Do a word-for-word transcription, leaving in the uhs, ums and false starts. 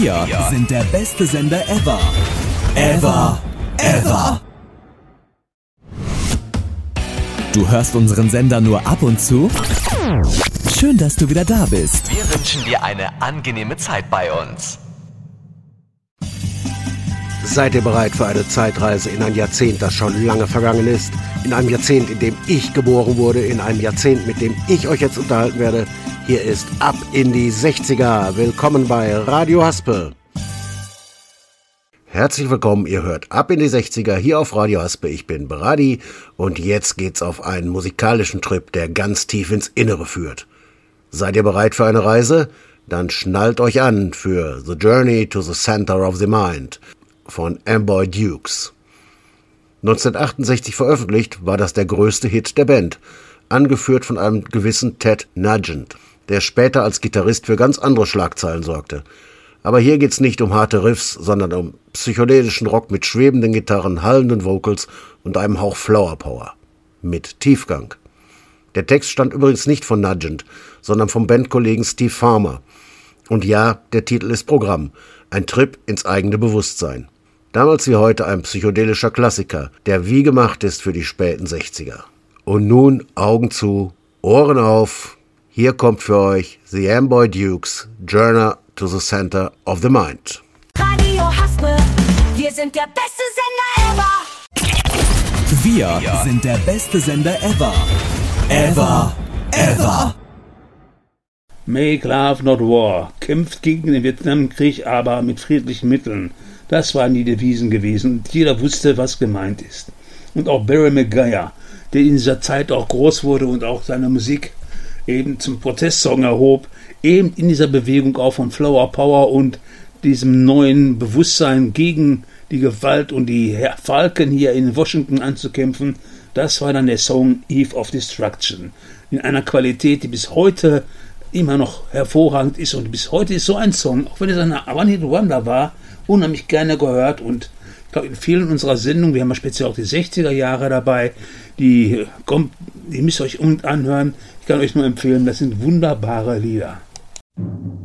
Wir sind der beste Sender ever. Ever. Ever. Du hörst unseren Sender nur ab und zu? Schön, dass du wieder da bist. Wir wünschen dir eine angenehme Zeit bei uns. Seid ihr bereit für eine Zeitreise in ein Jahrzehnt, das schon lange vergangen ist? In einem Jahrzehnt, in dem ich geboren wurde, in einem Jahrzehnt, mit dem ich euch jetzt unterhalten werde. Hier ist Ab in die sechziger. Willkommen bei Radio Haspe. Herzlich willkommen, ihr hört Ab in die sechziger hier auf Radio Haspe. Ich bin Beradi und jetzt geht's auf einen musikalischen Trip, der ganz tief ins Innere führt. Seid ihr bereit für eine Reise? Dann schnallt euch an für The Journey to the Center of the Mind von Amboy Dukes. neunzehnhundertachtundsechzig veröffentlicht, war das der größte Hit der Band, angeführt von einem gewissen Ted Nugent, der später als Gitarrist für ganz andere Schlagzeilen sorgte. Aber hier geht's nicht um harte Riffs, sondern um psychedelischen Rock mit schwebenden Gitarren, hallenden Vocals und einem Hauch Flower Power. Mit Tiefgang. Der Text stammt übrigens nicht von Nugent, sondern vom Bandkollegen Steve Farmer. Und ja, der Titel ist Programm, ein Trip ins eigene Bewusstsein. Damals wie heute ein psychedelischer Klassiker, der wie gemacht ist für die späten sechziger. Und nun Augen zu, Ohren auf. Hier kommt für euch The Amboy Dukes, Journey to the Center of the Mind. Radio Haspe, wir sind der beste Sender ever. Wir sind der beste Sender ever. Ever. Ever. Make Love Not War, kämpft gegen den Vietnamkrieg, aber mit friedlichen Mitteln. Das waren die Devisen gewesen und jeder wusste, was gemeint ist. Und auch Barry McGuire, der in dieser Zeit auch groß wurde und auch seine Musik eben zum Protestsong erhob, eben in dieser Bewegung auch von Flower Power und diesem neuen Bewusstsein gegen die Gewalt und die Falken hier in Washington anzukämpfen, das war dann der Song Eve of Destruction. In einer Qualität, die bis heute immer noch hervorragend ist und bis heute ist so ein Song, auch wenn es eine One-Hit-Wonder war, unheimlich gerne gehört und ich glaube in vielen unserer Sendungen, wir haben ja speziell auch die sechziger Jahre dabei, die kommt, die müsst ihr euch unbedingt anhören. Ich kann euch nur empfehlen, das sind wunderbare Lieder.